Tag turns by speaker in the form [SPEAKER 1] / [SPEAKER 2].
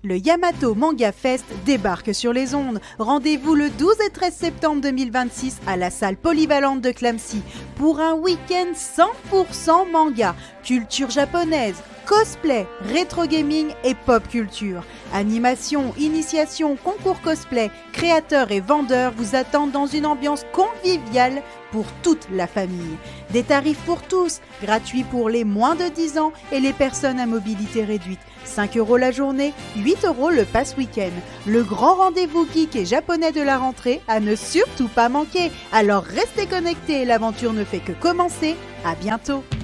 [SPEAKER 1] Le Yamato Manga Fest débarque sur les ondes. Rendez-vous le 12 et 13 septembre 2026 à la salle polyvalente de Clamecy pour un week-end 100% manga, culture japonaise, cosplay, rétro gaming et pop culture. Animation, initiation, concours cosplay, créateurs et vendeurs vous attendent dans une ambiance conviviale pour toute la famille. Des tarifs pour tous, gratuits pour les moins de 10 ans et les personnes à mobilité réduite. 5 € la journée, 8 € le pass week-end. Le grand rendez-vous geek et japonais de la rentrée à ne surtout pas manquer. Alors restez connectés, l'aventure ne fait que commencer. À bientôt.